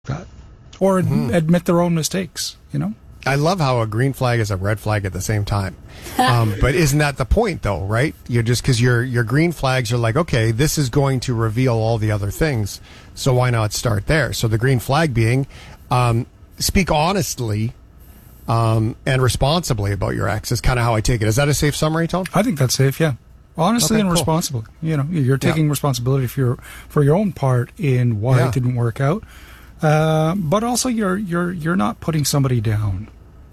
that, or admit their own mistakes, I love how a green flag is a red flag at the same time. But isn't that the point, though, right? You're just because your green flags are like, okay, this is going to reveal all the other things, so why not start there? So the green flag being, speak honestly and responsibly about your ex is kind of how I take it. Is that a safe summary, Tom? I think that's safe, yeah. Honestly and cool. responsibly. You're taking responsibility for your own part in why it didn't work out. But also you're not putting somebody down,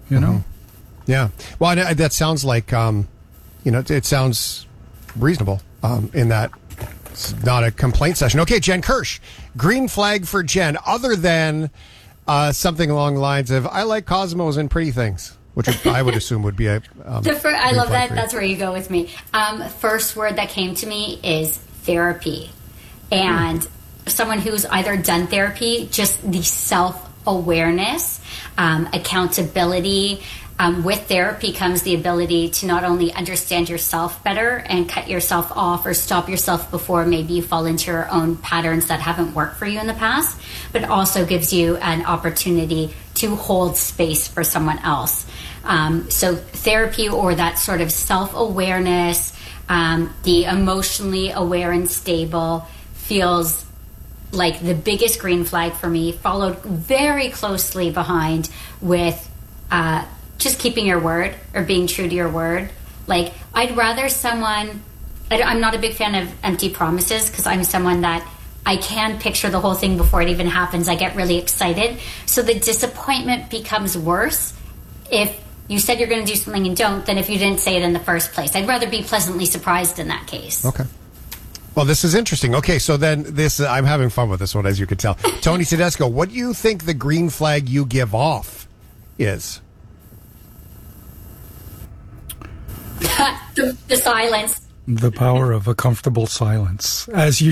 Yeah. Well, that sounds like, it sounds reasonable in that it's not a complaint session. Okay, Jen Kirsch, green flag for Jen, other than something along the lines of, I like Cosmos and pretty things, which I would assume would be a... I love that. That's where you go with me. First word that came to me is therapy. And someone who's either done therapy, just the self-awareness, accountability. With therapy comes the ability to not only understand yourself better and cut yourself off or stop yourself before maybe you fall into your own patterns that haven't worked for you in the past, but also gives you an opportunity to hold space for someone else. So therapy, or that sort of self-awareness, the emotionally aware and stable, feels like the biggest green flag for me, followed very closely behind with just keeping your word or being true to your word. Like, I'd rather someone... I'm not a big fan of empty promises because I'm someone that I can picture the whole thing before it even happens. I get really excited. So the disappointment becomes worse if you said you're going to do something and don't than if you didn't say it in the first place. I'd rather be pleasantly surprised in that case. Okay. Well, this is interesting. Okay, so then I'm having fun with this one, as you could tell. Tony Tedesco, what do you think the green flag you give off is? The silence. The power of a comfortable silence,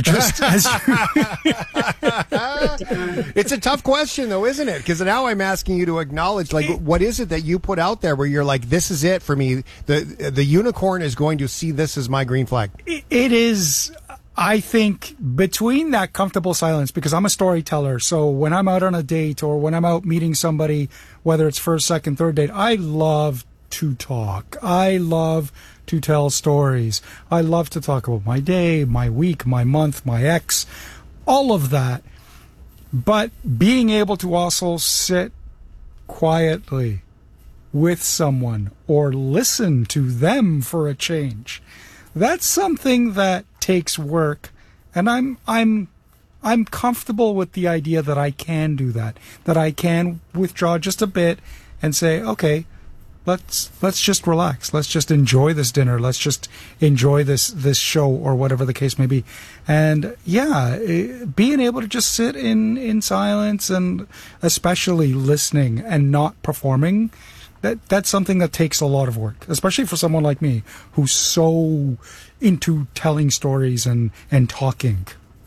It's a tough question, though, isn't it? Because now I'm asking you to acknowledge, what is it that you put out there where you're like, this is it for me? The unicorn is going to see this as my green flag. It is, I think, between that comfortable silence, because I'm a storyteller. So when I'm out on a date or when I'm out meeting somebody, whether it's first, second, third date, I love to talk. I love to tell stories. I love to talk about my day, my week, my month, my ex, all of that. But being able to also sit quietly with someone or listen to them for a change, that's something that takes work. And I'm comfortable with the idea that I can do that I can withdraw just a bit and say, okay, let's just relax. Let's just enjoy this dinner. Let's just enjoy this show or whatever the case may be. And being able to just sit in silence and especially listening and not performing, that's something that takes a lot of work, especially for someone like me who's so into telling stories and talking.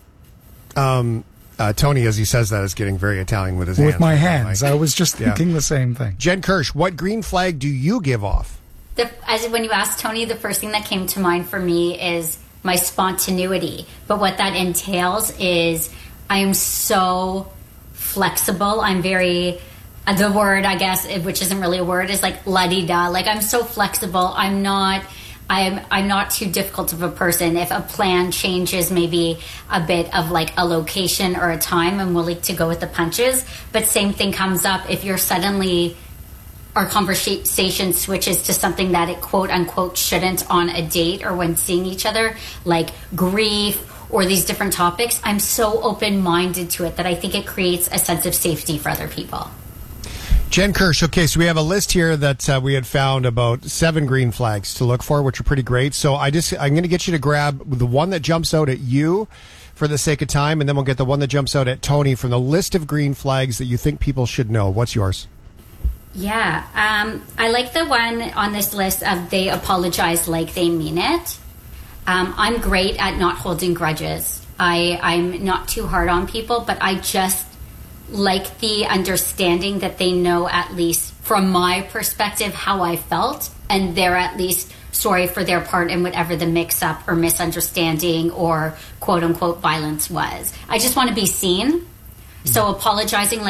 Tony, as he says that, is getting very Italian with his hands. With my hands. I was just thinking the same thing. Jen Kirsch, what green flag do you give off? When you asked Tony, the first thing that came to mind for me is my spontaneity. But what that entails is I am so flexible. I'm very... the word, I guess, which isn't really a word, is like la-di-da. Like, I'm so flexible. I'm not too difficult of a person. If a plan changes maybe a bit of like a location or a time, I'm willing to go with the punches. But same thing comes up if you're suddenly, our conversation switches to something that it quote unquote shouldn't on a date or when seeing each other, like grief or these different topics. I'm so open-minded to it that I think it creates a sense of safety for other people. Jen Kirsch, okay, so we have a list here that we had found about 7 green flags to look for, which are pretty great. So I'm going to get you to grab the one that jumps out at you for the sake of time, and then we'll get the one that jumps out at Tony from the list of green flags that you think people should know. What's yours? Yeah, I like the one on this list of they apologize like they mean it. I'm great at not holding grudges. I'm not too hard on people, but I just like the understanding that they know, at least from my perspective, how I felt, and they're at least sorry for their part in whatever the mix-up or misunderstanding or quote-unquote violence was. I just want to be seen. So apologizing